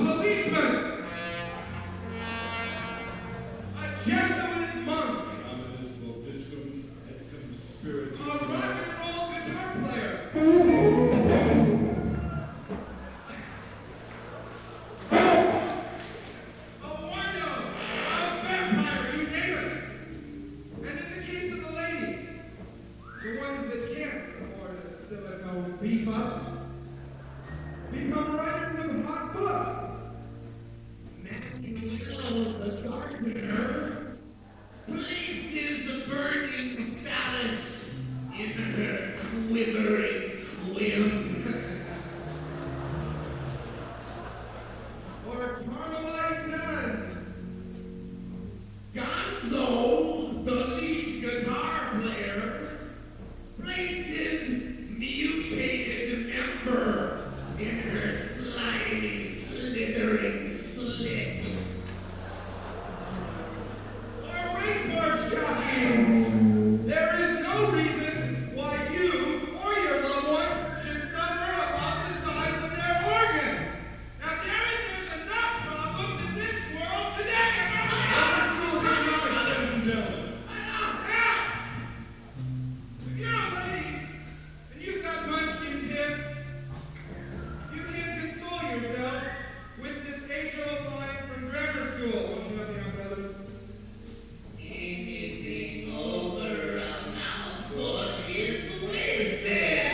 policeman! A Jesuit monk! Ominous vobiscum et cum spiritus. A rock and roll guitar player! A wino! A vampire, you name it! And in the case of the ladies, the ones that can't afford a silicone beef up, become writers of hot books. Manuel the gardener placed his burning phallus in her quivering whim. Or Carmelite Nun. Gonzo, the lead guitar player, placed his mutated member in her slimy, slithering slit. Or racehorse jockey. There is no reason why you or your loved one should suffer about the size of their organ. Now, there's enough problems in this world today. Ladies and gentlemen, If you're a lady and you've got munchkin tip, you can console yourself with this age-old line from grammar school. Won't you help me out, brothers? Anything over a mouthful is wasted.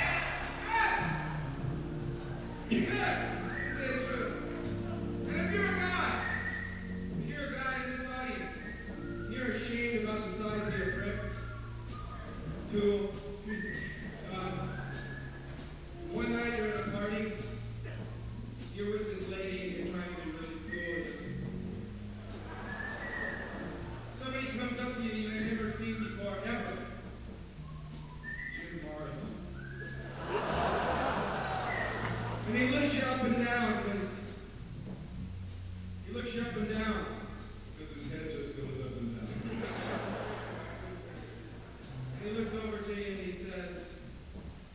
Good. That's true. And if you're a guy in this audience, and you're ashamed about the size of your prick, tool, one night you're at a party, you're with this lady and you're trying to be really cool. Somebody comes up to you and you've never seen before, ever. Jim Morrison. And he looks you up and down, he looks you up and down.